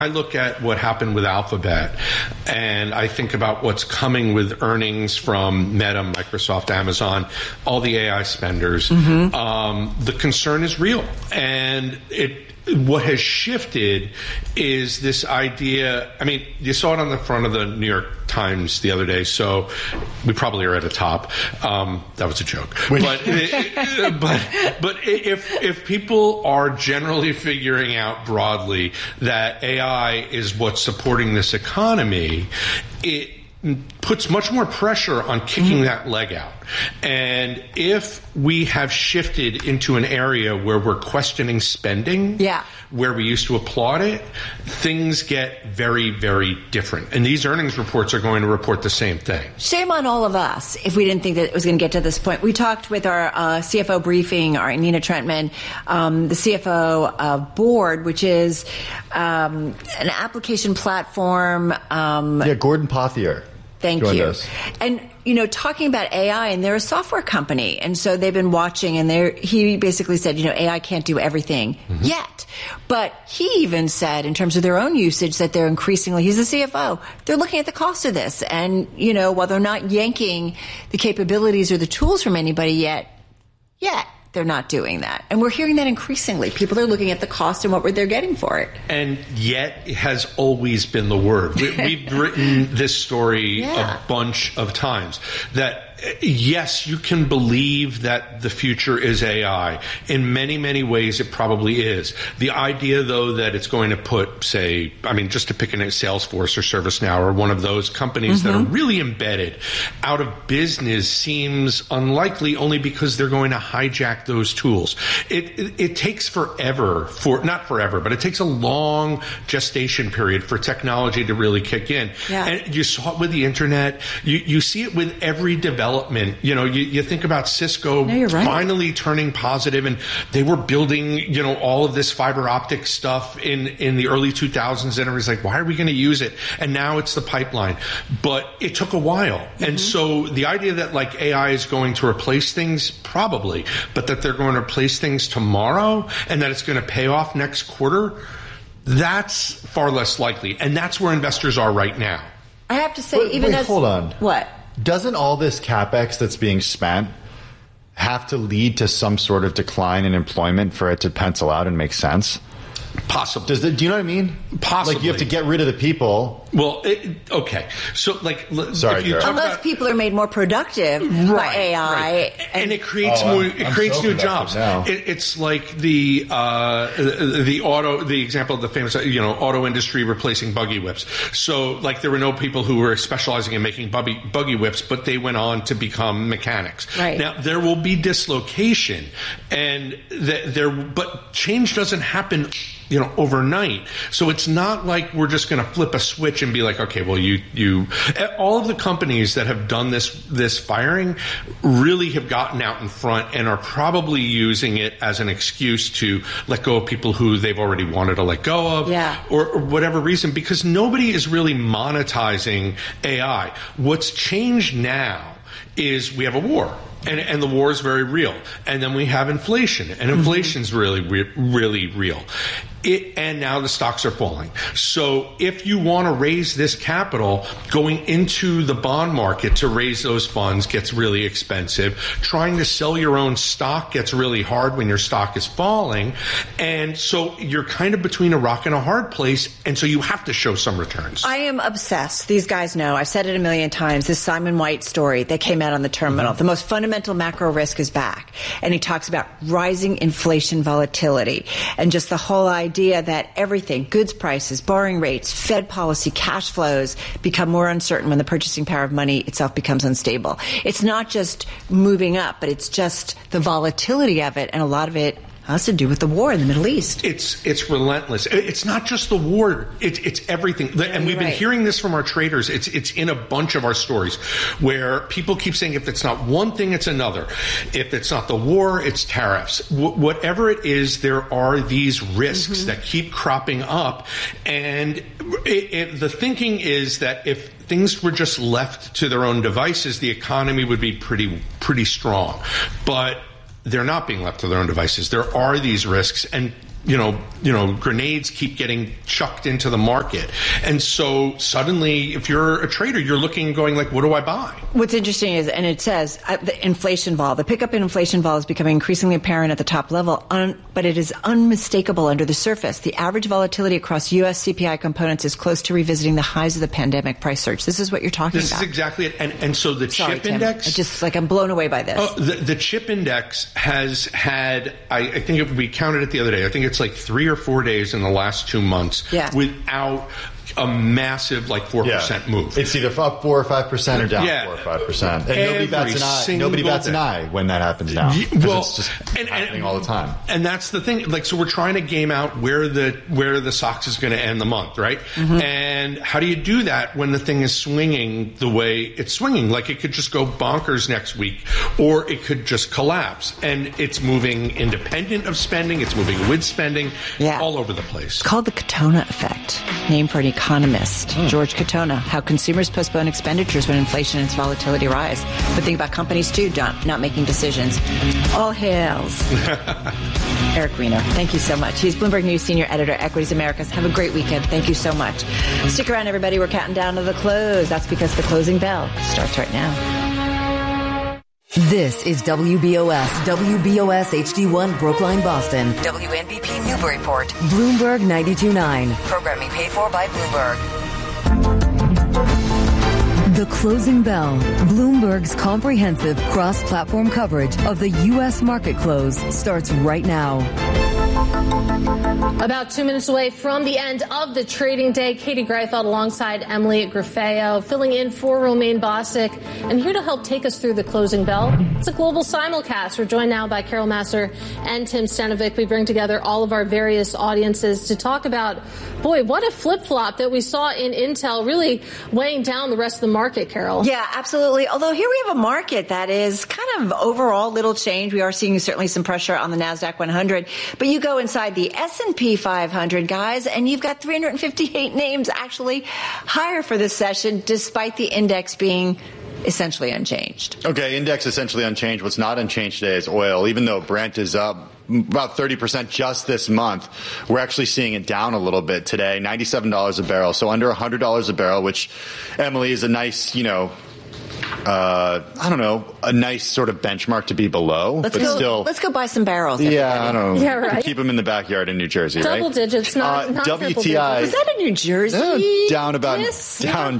I look at what happened with Alphabet, and I think about what's coming with earnings from Meta, Microsoft, Amazon, all the AI spenders. The concern is real, and what has shifted is this idea. I mean, you saw it on the front of the New York Times the other day, so we probably are at the top. That was a joke. But if people are generally figuring out broadly that AI is what's supporting this economy, it puts much more pressure on kicking that leg out. And if we have shifted into an area where we're questioning spending, where we used to applaud it, things get very, very different. And these earnings reports are going to report the same thing. Shame on all of us if we didn't think that it was going to get to this point. We talked with our CFO briefing, our Nina Trentman, the CFO of Board, which is an application platform. Gordon Pothier. Thank you. And, talking about AI, and they're a software company, and so they've been watching, and he basically said, AI can't do everything yet. But he even said, in terms of their own usage, that they're increasingly, he's the CFO, they're looking at the cost of this. And, while they're not yanking the capabilities or the tools from anybody yet, they're not doing that. And we're hearing that increasingly. People are looking at the cost and what they're getting for it. And yet it has always been the word. We've written this story a bunch of times that yes, you can believe that the future is AI. In many, many ways, it probably is. The idea, though, that it's going to put, just to pick a name, Salesforce or ServiceNow or one of those companies that are really embedded out of business seems unlikely, only because they're going to hijack those tools. It takes forever not forever, but it takes a long gestation period for technology to really kick in. And you saw it with the internet. You see it with every development. You think about Cisco finally turning positive, and they were building, all of this fiber optic stuff in the early 2000s, and it was like, why are we going to use it? And now it's the pipeline. But it took a while. And so the idea that AI is going to replace things, probably, but that they're going to replace things tomorrow and that it's going to pay off next quarter, that's far less likely. And that's where investors are right now. I have to say, hold on. What? Doesn't all this CapEx that's being spent have to lead to some sort of decline in employment for it to pencil out and make sense? Possibly. Do you know what I mean? Possibly. You have to get rid of the people. Well, okay. So, sorry, unless people are made more productive by AI, and it creates new jobs. It's like the example of the famous auto industry replacing buggy whips. So, there were no people who were specializing in making buggy whips, but they went on to become mechanics. Right. Now there will be dislocation, and but change doesn't happen overnight. So it's not like we're just going to flip a switch and be like, okay, well, all of the companies that have done this firing really have gotten out in front and are probably using it as an excuse to let go of people who they've already wanted to let go of, or whatever reason, because nobody is really monetizing AI. What's changed now is we have a war. And the war is very real. And then we have inflation. And inflation's really, really real. And now the stocks are falling. So if you want to raise this capital, going into the bond market to raise those funds gets really expensive. Trying to sell your own stock gets really hard when your stock is falling. And so you're kind of between a rock and a hard place. And so you have to show some returns. I am obsessed. These guys know. I've said it a million times. This Simon White story that came out on the terminal. The most fundamental macro risk is back. And he talks about rising inflation volatility and just the whole idea that everything, goods prices, borrowing rates, Fed policy, cash flows become more uncertain when the purchasing power of money itself becomes unstable. It's not just moving up, but it's just the volatility of it, and a lot of it has to do with the war in the Middle East. It's relentless. It's not just the war. It's everything. And we've been hearing this from our traders. It's in a bunch of our stories where people keep saying if it's not one thing, it's another. If it's not the war, it's tariffs. Whatever it is, there are these risks that keep cropping up. And the thinking is that if things were just left to their own devices, the economy would be pretty strong. But they're not being left to their own devices. There are these risks, and grenades keep getting chucked into the market. And so suddenly, if you're a trader, you're looking and going like, what do I buy? What's interesting is, and it says the inflation vol, the pickup in inflation vol is becoming increasingly apparent at the top level, but it is unmistakable under the surface. The average volatility across U.S. CPI components is close to revisiting the highs of the pandemic price surge. This is what you're talking about. This is exactly it. And so the chip Tim. index. I'm blown away by this. The chip index has had, I think we counted it the other day, I think it's like 3 or 4 days in the last 2 months without a massive 4% move. It's either up 4 or 5% or down 4 or 5%. And nobody bats an eye when that happens now. Well, it's just happening all the time. And that's the thing. So we're trying to game out where the SOX is going to end the month, right? Mm-hmm. And how do you do that when the thing is swinging the way it's swinging? It could just go bonkers next week, or it could just collapse. And it's moving independent of spending. It's moving with spending all over the place. It's called the Katona effect, named for an economist, George Katona, how consumers postpone expenditures when inflation and its volatility rise. But think about companies too, not making decisions. All hails. Eric Weiner, thank you so much. He's Bloomberg News Senior Editor, Equities Americas. Have a great weekend. Thank you so much. Stick around, everybody. We're counting down to the close. That's because the closing bell starts right now. This is WBOS HD1 Brookline, Boston. WNBP Newburyport. Bloomberg 92.9. Programming paid for by Bloomberg. The Closing Bell. Bloomberg's comprehensive cross-platform coverage of the U.S. market close starts right now. About 2 minutes away from the end of the trading day, Katie Greifeld alongside Emily Grafeo, filling in for Romaine Bostic, and here to help take us through the closing bell. It's a global simulcast. We're joined now by Carol Massar and Tim Stanovic. We bring together all of our various audiences to talk about, boy, what a flip-flop that we saw in Intel, really weighing down the rest of the market, Carol. Yeah, absolutely. Although here we have a market that is kind of overall little change. We are seeing certainly some pressure on the NASDAQ 100, but you go inside the S&P 500, guys, and you've got 358 names actually higher for this session, despite the index being essentially unchanged. Okay, index essentially unchanged. What's not unchanged today is oil. Even though Brent is up about 30% just this month, we're actually seeing it down a little bit today, $97 a barrel. So under $100 a barrel, which, Emily, is a nice, a nice sort of benchmark to be below. Let's go buy some barrels. Everybody. Yeah, I don't know. Yeah, right. Keep them in the backyard in New Jersey, Double right? digits, not WTI. Is that in New Jersey? Down just about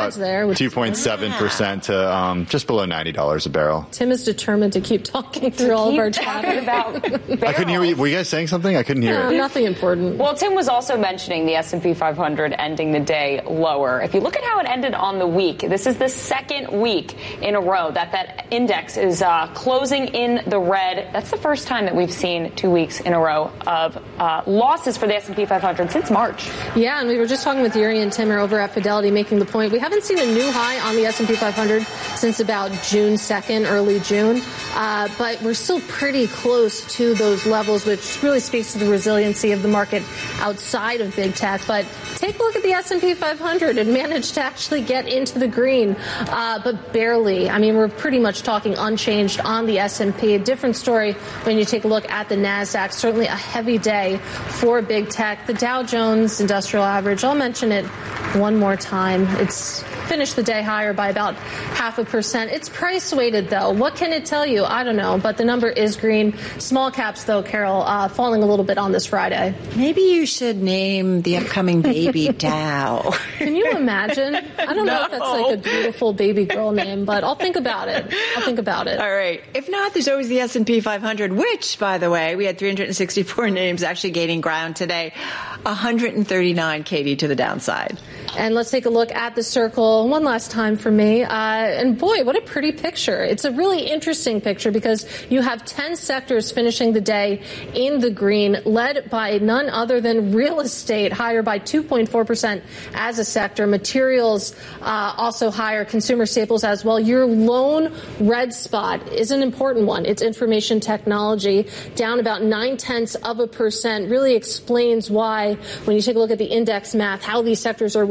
2.7% to just below $90 a barrel. Tim is determined to keep talking through all of our chatter about barrels. I couldn't hear you. Were you guys saying something? I couldn't hear it. Nothing important. Well, Tim was also mentioning the S&P 500 ending the day lower. If you look at how it ended on the week, this is the second week in a row that index is closing in the red. That's the first time that we've seen 2 weeks in a row of losses for the S&P 500 since March. Yeah, and we were just talking with Yuri and Timmer over at Fidelity, making the point we haven't seen a new high on the S&P 500 since about June 2nd, early June, but we're still pretty close to those levels, which really speaks to the resiliency of the market outside of big tech. But take a look at the S&P 500. It managed to actually get into the green, but barely. I mean, we're pretty much talking unchanged on the S&P. A different story when you take a look at the NASDAQ. Certainly a heavy day for big tech. The Dow Jones Industrial Average, I'll mention it one more time. It's finished the day higher by about 0.5%. It's price weighted, though. What can it tell you? I don't know, but the number is green. Small caps, though, Carol, falling a little bit on this Friday. Maybe you should name the upcoming baby Dow. Can you imagine? I don't know if that's like a beautiful baby girl name, but I'll think about it. All right. If not, there's always the S&P 500, which, by the way, we had 364 names actually gaining ground today. 139, Katie, to the downside. And let's take a look at the circle one last time for me. And boy, what a pretty picture. It's a really interesting picture because you have 10 sectors finishing the day in the green, led by none other than real estate, higher by 2.4% as a sector. Materials also higher, consumer staples as well. Your lone red spot is an important one. It's information technology, down about 0.9%, really explains why, when you take a look at the index math, how these sectors are weighted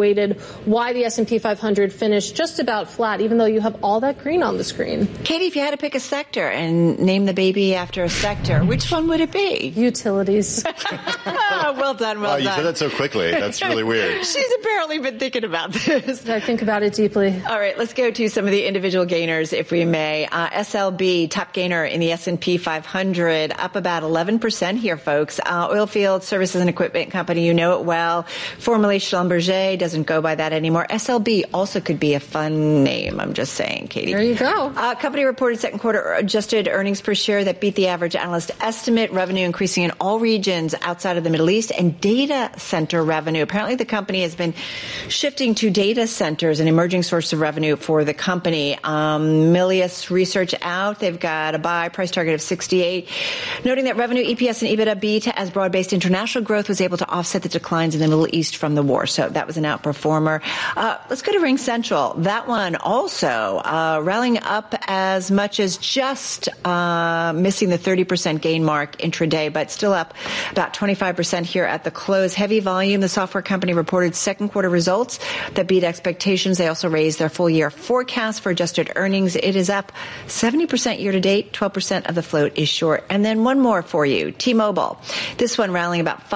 weighted, why the S&P 500 finished just about flat, even though you have all that green on the screen. Katie, if you had to pick a sector and name the baby after a sector, which one would it be? Utilities. Well done, well done. You said that so quickly. That's really weird. She's apparently been thinking about this. I think about it deeply. All right, let's go to some of the individual gainers, if we may. SLB, top gainer in the S&P 500, up about 11% here, folks. Oilfield Services and Equipment Company, you know it well. Formerly Schlumberger, doesn't go by that anymore. SLB also could be a fun name, I'm just saying, Katie. There you go. Company reported second quarter adjusted earnings per share that beat the average analyst estimate, revenue increasing in all regions outside of the Middle East, and data center revenue. Apparently the company has been shifting to data centers, an emerging source of revenue for the company. Milius Research out. They've got a buy price target of 68, noting that revenue, EPS, and EBITDA beat as broad-based international growth was able to offset the declines in the Middle East from the war. So that was an outperformer. Let's go to RingCentral. That one also rallying up as much as just missing the 30% gain mark intraday, but still up about 25% here at the close. Heavy volume. The software company reported second quarter results that beat expectations. They also raised their full year forecast for adjusted earnings. It is up 70% year to date. 12% of the float is short. And then one more for you. T-Mobile. This one rallying about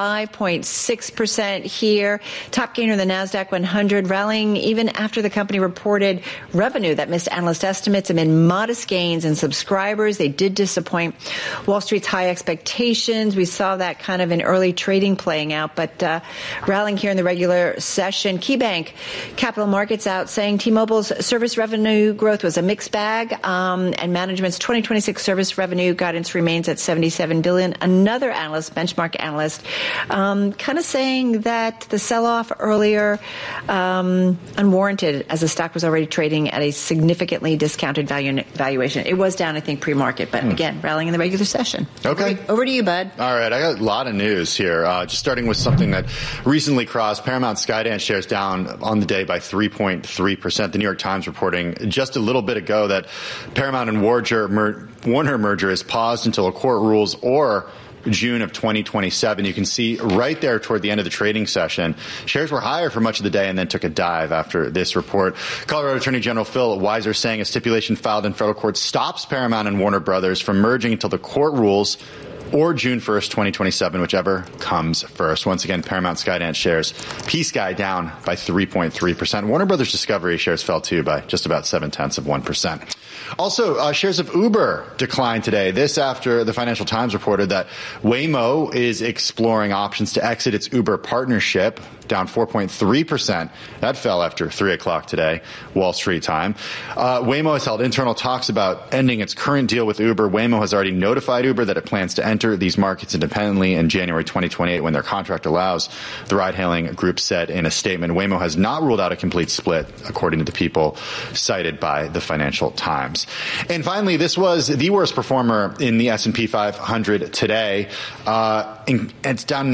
5.6% here. Top gainer in the NASDAQ 100, rallying even after the company reported revenue that missed analyst estimates amid modest gains in subscribers. They did disappoint Wall Street's high expectations. We saw that kind of in early trading playing out, but rallying here in the regular session. KeyBank Capital Markets out saying T-Mobile's service revenue growth was a mixed bag, and management's 2026 service revenue guidance remains at $77 billion. Another analyst, benchmark analyst, kind of saying that the sell-off earlier unwarranted, as the stock was already trading at a significantly discounted valuation. It was down, I think, pre-market, but again, rallying in the regular session. Okay. Over to you, bud. All right, I got a lot of news here. Just starting with something that recently crossed. Paramount Skydance shares down on the day by 3.3%. The New York Times reporting just a little bit ago that Paramount and Warner merger is paused until a court rules or June of 2027. You can see right there toward the end of the trading session, shares were higher for much of the day and then took a dive after this report. Colorado Attorney General Phil Weiser saying a stipulation filed in federal court stops Paramount and Warner Brothers from merging until the court rules or June 1st, 2027, whichever comes first. Once again, Paramount Skydance shares, P-Sky down by 3.3%. Warner Brothers Discovery shares fell too by just about 0.7%. Also, shares of Uber declined today. This after the Financial Times reported that Waymo is exploring options to exit its Uber partnership, down 4.3%. That fell after 3 o'clock today, Wall Street time. Waymo has held internal talks about ending its current deal with Uber. Waymo has already notified Uber that it plans to enter these markets independently in January 2028 when their contract allows, the ride-hailing group said in a statement. Waymo has not ruled out a complete split, according to the people cited by the Financial Times. And finally, this was the worst performer in the S&P 500 today. It's down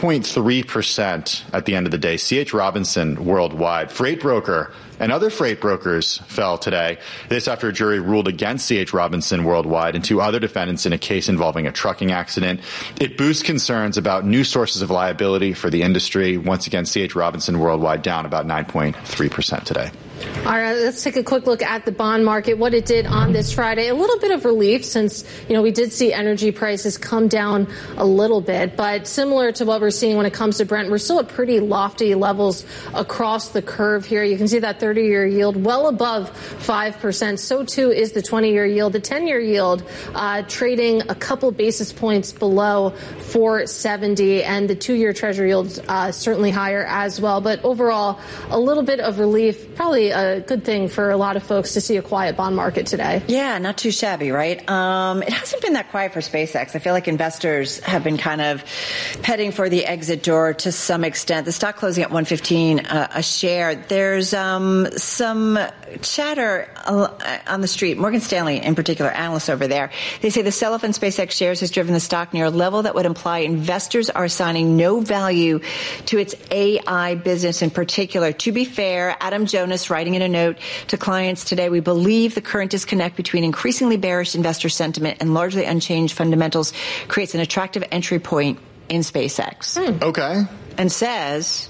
9.3% at the end of the day. C.H. Robinson Worldwide, freight broker, and other freight brokers fell today. This after a jury ruled against C.H. Robinson Worldwide and two other defendants in a case involving a trucking accident. It boosts concerns about new sources of liability for the industry. Once again, C.H. Robinson Worldwide down about 9.3% today. All right, let's take a quick look at the bond market, what it did on this Friday. A little bit of relief since, we did see energy prices come down a little bit. But similar to what we're seeing when it comes to Brent, we're still at pretty lofty levels across the curve here. You can see that 30-year yield well above 5%. So, too, is the 20-year yield. The 10-year yield trading a couple basis points below 470. And the 2-year Treasury yield certainly higher as well. But overall, a little bit of relief, probably a good thing for a lot of folks to see a quiet bond market today. Yeah, not too shabby, right? It hasn't been that quiet for SpaceX. I feel like investors have been kind of heading for the exit door to some extent. The stock closing at $115 a share. There's some chatter on the street. Morgan Stanley, in particular, analysts over there, they say the sell-off in SpaceX shares has driven the stock near a level that would imply investors are assigning no value to its AI business in particular. To be fair, Adam Jonas writing in a note to clients today, we believe the current disconnect between increasingly bearish investor sentiment and largely unchanged fundamentals creates an attractive entry point in SpaceX. Okay. And says,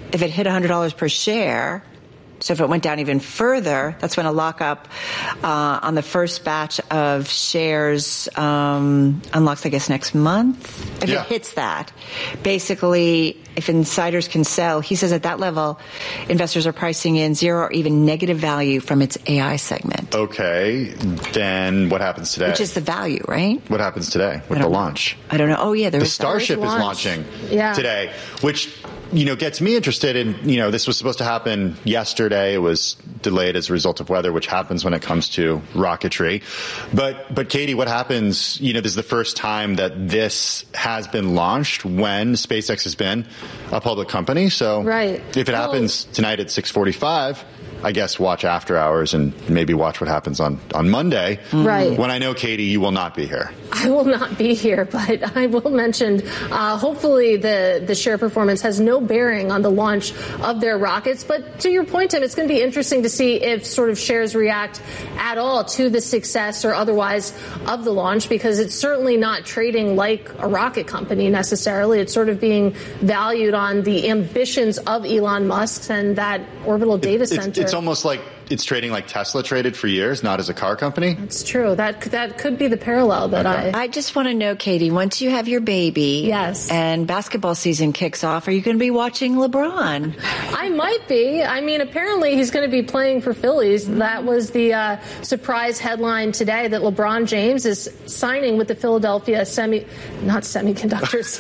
if it hit $100 per share, so if it went down even further, that's when a lockup on the first batch of shares unlocks, I guess, next month. If it hits that. Basically, if insiders can sell, he says at that level, investors are pricing in zero or even negative value from its AI segment. Okay, then what happens today? Which is the value, right? What happens today with the launch? I don't know. Oh, yeah. The Starship is launching today, which gets me interested in, this was supposed to happen yesterday. It was delayed as a result of weather, which happens when it comes to rocketry. But Katie, what happens, this is the first time that this has been launched when SpaceX has been a public company. So if it happens tonight at 6:45, I guess watch after hours and maybe watch what happens on Monday. Right. When I know, Katie, you will not be here. I will not be here, but I will mention, hopefully the share performance has no bearing on the launch of their rockets. But to your point, Tim, it's going to be interesting to see if sort of shares react at all to the success or otherwise of the launch, because it's certainly not trading like a rocket company necessarily. It's sort of being valued on the ambitions of Elon Musk and that orbital data center. It's almost like it's trading like Tesla traded for years, not as a car company. That's true. That could be the parallel that I just want to know, Katie, once you have your baby, and basketball season kicks off, are you going to be watching LeBron? I might be. I mean, apparently he's going to be playing for Phillies. that was the surprise headline today, that LeBron James is signing with the Philadelphia 76ers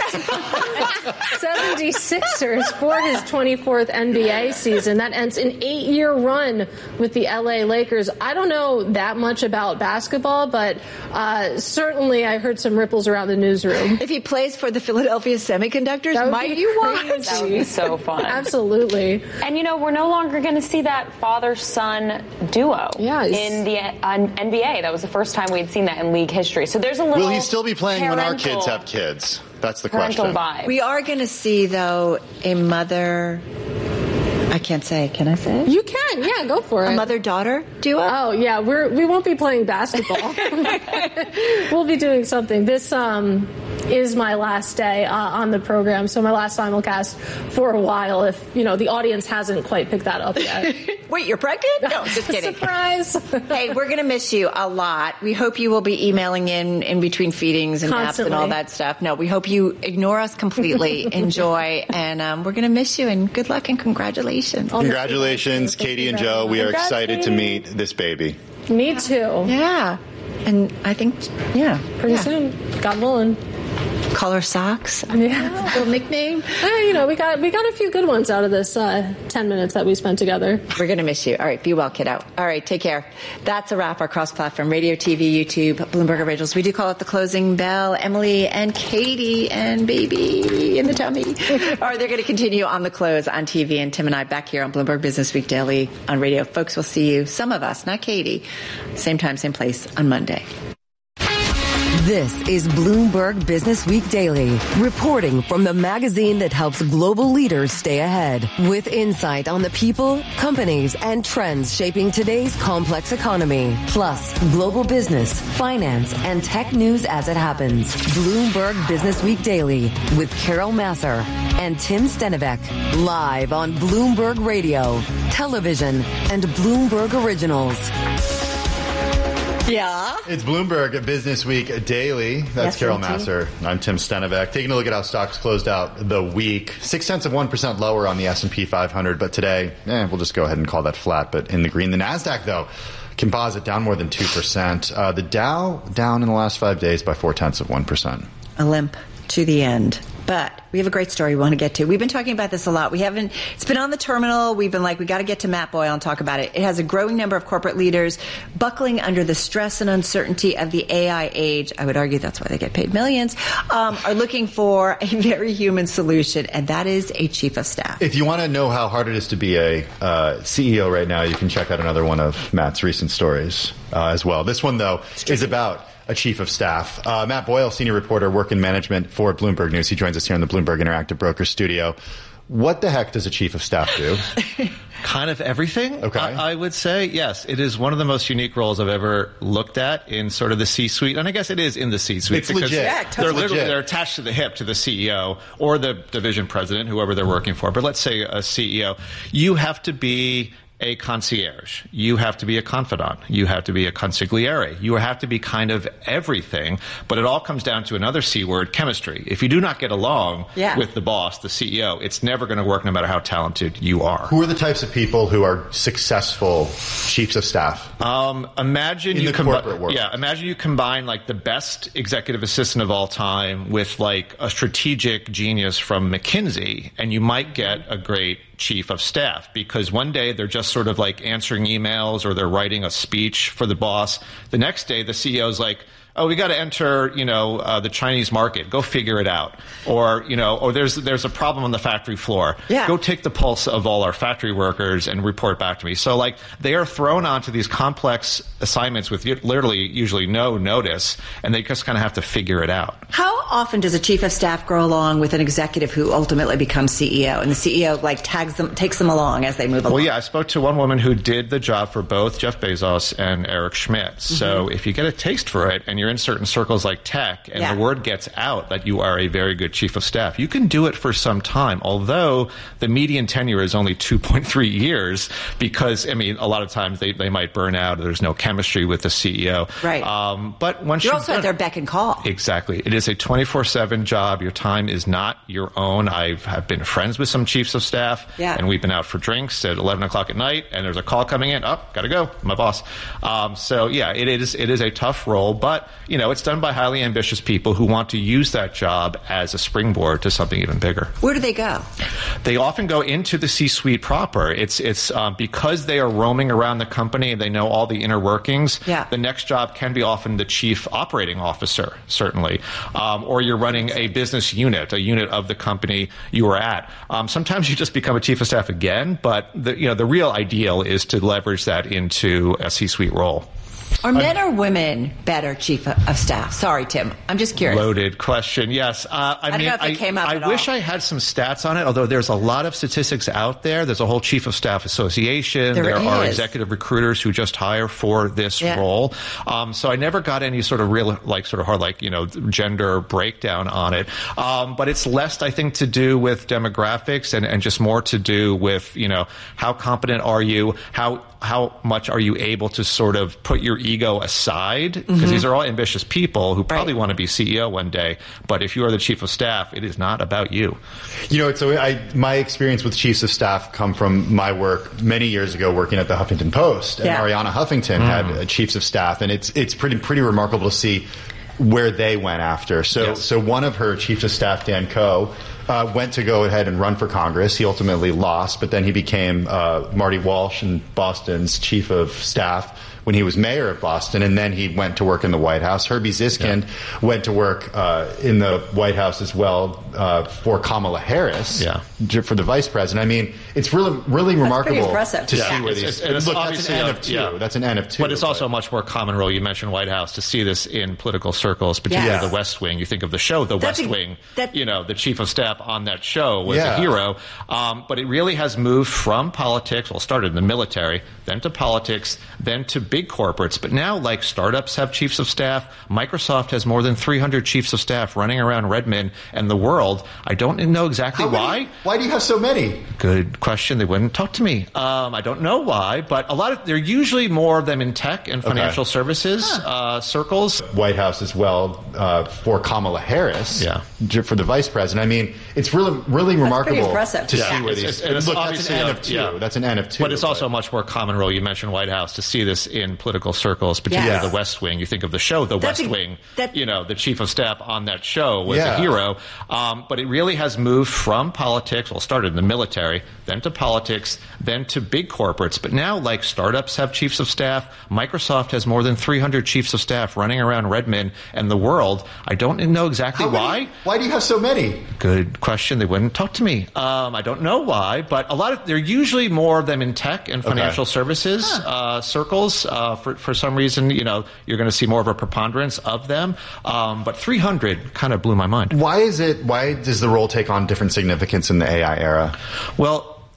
for his 24th NBA season. That ends an 8-year run with the LA Lakers. I don't know that much about basketball, but certainly I heard some ripples around the newsroom. If he plays for the Philadelphia Semiconductors, might you watch? That would be so fun. Absolutely. And we're no longer going to see that father-son duo in the NBA. That was the first time we had seen that in league history. So there's a little. Will he still be playing when our kids have kids? That's the question. Vibe. We are going to see, though, a mother. I can't say. Can I say? You can. Yeah, go for it. A mother-daughter duo? Oh, yeah. We won't be playing basketball. We'll be doing something. This is my last day on the program, so my last simulcast for a while, if, the audience hasn't quite picked that up yet. Wait, you're pregnant? No, just kidding. Surprise. Hey, we're going to miss you a lot. We hope you will be emailing in between feedings and naps and all that stuff. No, we hope you ignore us completely, enjoy, and we're going to miss you, and good luck and congratulations. Congratulations, Katie and Joe. We are excited to meet this baby. Me too. Yeah. And I think, pretty soon. God willing. Call her Socks. Yeah. Little nickname. We got a few good ones out of this 10 minutes that we spent together. We're going to miss you. All right. Be well, kiddo. All right. Take care. That's a wrap. Our cross-platform radio, TV, YouTube, Bloomberg Originals. We do call it the closing bell. Emily and Katie and baby in the tummy. All right. They're going to continue on the close on TV, and Tim and I back here on Bloomberg Business Week Daily on radio. Folks, we'll see you, some of us, not Katie, same time, same place on Monday. This is Bloomberg Business Week Daily, reporting from the magazine that helps global leaders stay ahead, with insight on the people, companies, and trends shaping today's complex economy, plus global business, finance, and tech news as it happens. Bloomberg Business Week Daily with Carol Massar and Tim Stenivek, live on Bloomberg Radio, television, and Bloomberg Originals. Yeah. It's Bloomberg Business Week Daily. That's Carol Massar. I'm Tim Stenivek. Taking a look at how stocks closed out the week. 0.6% lower on the S&P 500, but today, we'll just go ahead and call that flat, but in the green. The NASDAQ, though, composite down more than 2%. The Dow down in the last 5 days by 0.4%. A limp to the end. But we have a great story we want to get to. We've been talking about this a lot. It's been on the terminal. We've been like, we got to get to Matt Boyle and talk about it. It has a growing number of corporate leaders buckling under the stress and uncertainty of the AI age. I would argue that's why they get paid millions, are looking for a very human solution, and that is a chief of staff. If you want to know how hard it is to be a CEO right now, you can check out another one of Matt's recent stories as well. This one, though, is about a chief of staff. Matt Boyle, senior reporter, work in management for Bloomberg News. He joins us here in the Bloomberg Interactive Broker studio. What the heck does a chief of staff do? Kind of everything, Okay. I would say. Yes, it is one of the most unique roles I've ever looked at in sort of the C-suite. And I guess it is in the C-suite. It's legit. Yeah, totally. They're attached to the hip to the CEO or the division president, whoever they're working for. But let's say a CEO. You have to be a concierge. You have to be a confidant. You have to be a consigliere. You have to be kind of everything. But it all comes down to another C word, chemistry. If you do not get along with the boss, the CEO, it's never going to work no matter how talented you are. Who are the types of people who are successful chiefs of staff? Imagine in you the corporate world. Yeah, imagine you combine like the best executive assistant of all time with like a strategic genius from McKinsey, and you might get a great chief of staff, because one day they're just sort of like answering emails or they're writing a speech for the boss. The next day the CEO's like, oh, we got to enter, the Chinese market. Go figure it out. Or, or there's a problem on the factory floor. Yeah. Go take the pulse of all our factory workers and report back to me. So, like, they are thrown onto these complex assignments with literally usually no notice, and they just kind of have to figure it out. How often does a chief of staff go along with an executive who ultimately becomes CEO, and the CEO takes them along as they move along? Well, yeah, I spoke to one woman who did the job for both Jeff Bezos and Eric Schmidt. Mm-hmm. So if you get a taste for it and you're in certain circles like tech and the word gets out that you are a very good chief of staff, you can do it for some time, although the median tenure is only 2.3 years because, a lot of times they might burn out. There's no chemistry with the CEO. Right. But once you're also at their beck and call. Exactly. It is a 24/7 job. Your time is not your own. I've been friends with some chiefs of staff, and we've been out for drinks at 11 o'clock at night, and there's a call coming in. Oh, gotta go. My boss. It is a tough role, but it's done by highly ambitious people who want to use that job as a springboard to something even bigger. Where do they go? They often go into the C-suite proper. It's because they are roaming around the company and they know all the inner workings. Yeah. The next job can be often the chief operating officer, certainly, or you're running a business unit, a unit of the company you are at. Sometimes you just become a chief of staff again, but the real ideal is to leverage that into a C-suite role. Are men or women better chief of staff? Sorry, Tim. I'm just curious. Loaded question. Yes. I don't know if it came up at all. I wish I had some stats on it, although there's a lot of statistics out there. There's a whole chief of staff association. There are executive recruiters who just hire for this role. So I never got any sort of real, hard, gender breakdown on it. But it's less, I think, to do with demographics and just more to do with, how competent are you? How much are you able to sort of put your ego aside? Because these are all ambitious people who probably want to be CEO one day. But if you are the chief of staff, it is not about you. My experience with chiefs of staff come from my work many years ago working at the Huffington Post. And Arianna Huffington had chiefs of staff. And it's pretty remarkable to see where they went after. So one of her chiefs of staff, Dan Coe, went to go ahead and run for Congress. He ultimately lost, but then he became Marty Walsh, in Boston's chief of staff, when he was mayor of Boston, and then he went to work in the White House. Herbie Ziskind went to work in the White House as well for Kamala Harris for the vice president. It's really remarkable to see where these... Look, that's an N of two. That's an N of two. But it's also a much more common role. You mentioned White House. To see this in political circles, particularly the West Wing. You think of the show, The West Wing. The chief of staff on that show was a hero. But it really has moved from politics, started in the military, then to politics, then to big corporates. But now, like, startups have chiefs of staff. Microsoft has more than 300 chiefs of staff running around Redmond and the world. I don't know exactly why. Why do you have so many? Good question. They wouldn't talk to me. I don't know why, but there are usually more of them in tech and financial services circles. White House as well for Kamala Harris for the vice president. It's really remarkable to see where these... Look, that's an N of two. That's an N of two. But it's also a much more common role. You mentioned White House. To see this in political circles, particularly the West Wing. You think of the show, The West Wing. The chief of staff on that show was a hero. But it really has moved from politics, started in the military, then to politics, then to big corporates. But now, like, startups have chiefs of staff. Microsoft has more than 300 chiefs of staff running around Redmond and the world. I don't know exactly why. Why do you have so many? Good question. They wouldn't talk to me. I don't know why, but there are usually more of them in tech and financial services circles. For some reason, you're going to see more of a preponderance of them. But 300 kind of blew my mind. Why does the role take on different significance in the AI era? Well,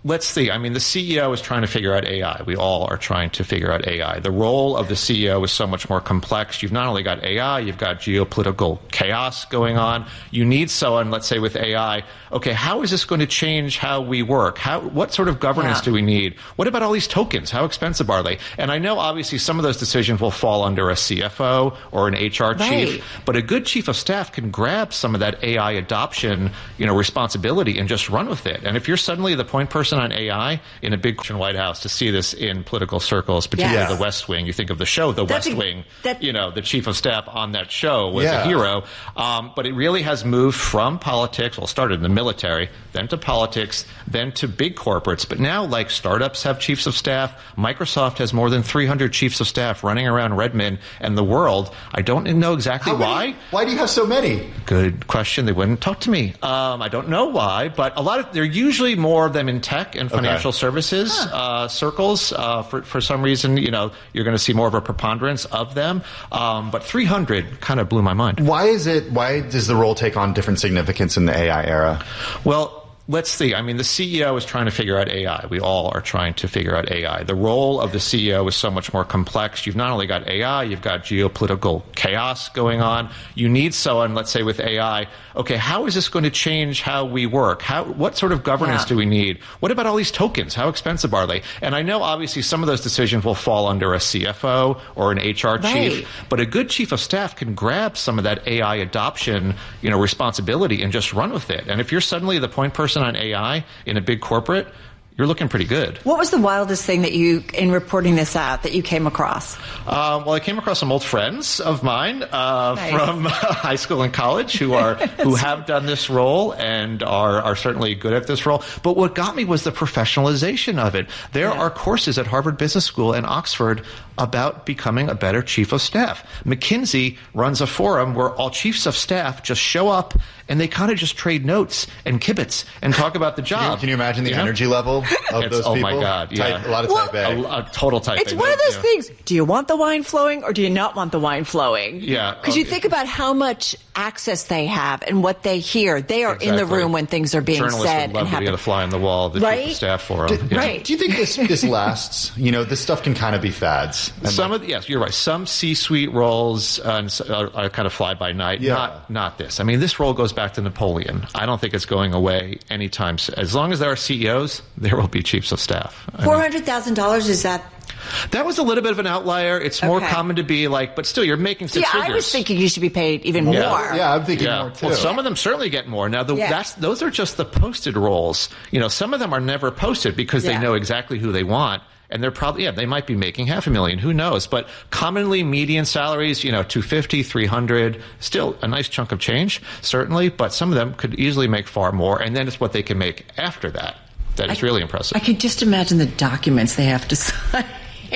let's see. I mean, the CEO is trying to figure out AI. We all are trying to figure out AI. The role of the CEO is so much more complex. You've not only got AI, you've got geopolitical chaos going on. You need someone, let's say with AI, okay, how is this going to change how we work? What sort of governance do we need? What about all these tokens? How expensive are they? And I know obviously some of those decisions will fall under a CFO or an HR chief, but a good chief of staff can grab some of that AI adoption, responsibility and just run with it. And if you're suddenly the point person on AI in a big White House, to see this in political circles, particularly the West Wing, you think of the show The West Wing, the chief of staff on that show was a hero. But it really has moved from politics, well, it started in the military, then to politics, then to big corporates. But now, like, startups have chiefs of staff. Microsoft has more than 300 chiefs of staff running around Redmond and the world. I don't know exactly why. Why do you have so many? Good question. They wouldn't talk to me. I don't know why, but they're usually more of them in tech and financial services circles. For some reason, you're going to see more of a preponderance of them. But 300 kind of blew my mind. Why does the role take on different significance in the AI era? Well, let's see. I mean, the CEO is trying to figure out AI. We all are trying to figure out AI. The role of the CEO is so much more complex. You've not only got AI, you've got geopolitical chaos going on. You need someone, let's say with AI, okay, how is this going to change how we work? What sort of governance do we need? What about all these tokens? How expensive are they? And I know obviously some of those decisions will fall under a CFO or an HR chief, but a good chief of staff can grab some of that AI adoption, responsibility and just run with it. And if you're suddenly the point person on AI in a big corporate, you're looking pretty good. What was the wildest thing that in reporting this out, that you came across? Well, I came across some old friends of mine from high school and college who have done this role and are certainly good at this role. But what got me was the professionalization of it. There are courses at Harvard Business School and Oxford about becoming a better chief of staff. McKinsey runs a forum where all chiefs of staff just show up and they kind of just trade notes and kibitz and talk about the job. Can you imagine the energy level of those people? Oh my God, a lot of type A. A total type A. It's one of those things. Do you want the wine flowing or do you not want the wine flowing? Yeah. Because you think about how much access they have and what they hear. They are in the room when things are being Journalists said. Would love to be the fly on the wall, the chief of staff for them. Do you think this lasts? This stuff can kind of be fads. Yes, you're right. Some C-suite roles are kind of fly by night. Not this. I mean, this role goes back to Napoleon. I don't think it's going away anytime soon. As long as there are CEOs, there will be chiefs of staff. $400,000, is that? That was a little bit of an outlier. It's more common to be but still, you're making six figures. I was thinking you should be paid even more. Yeah, I'm thinking more too. Well, some of them certainly get more. Now, those are just the posted roles. Some of them are never posted because they know exactly who they want. And they're probably, they might be making $500,000. Who knows? But commonly median salaries, $250,000, $300,000, still a nice chunk of change, certainly. But some of them could easily make far more. And then it's what they can make after that. That is really impressive. I could just imagine the documents they have to sign.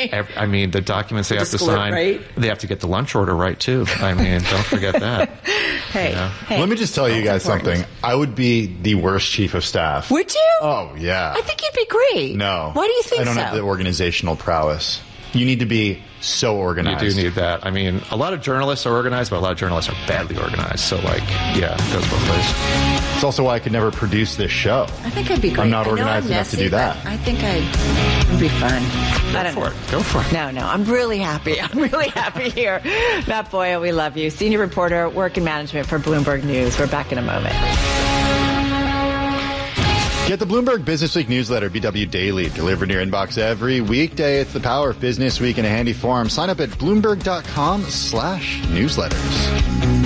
I mean, the documents they have to sign, they have to get the lunch order right, too. I mean, don't forget that. Hey, let me just tell you guys something. I would be the worst chief of staff. Would you? Oh, yeah. I think you'd be great. No. Why do you think so? I don't have the organizational prowess. You need to be so organized. You do need that. I mean, a lot of journalists are organized, but a lot of journalists are badly organized. So, it goes both ways. It's also why I could never produce this show. I think I'd be great. I'm not organized enough to do that. I think it'd be fun. Go for it. No, I'm really happy. I'm really happy here. Matt Boyle, we love you. Senior reporter, work and management for Bloomberg News. We're back in a moment. Get the Bloomberg Business Week newsletter, BW Daily, delivered in your inbox every weekday. It's the power of Business Week in a handy form. Sign up at Bloomberg.com/newsletters.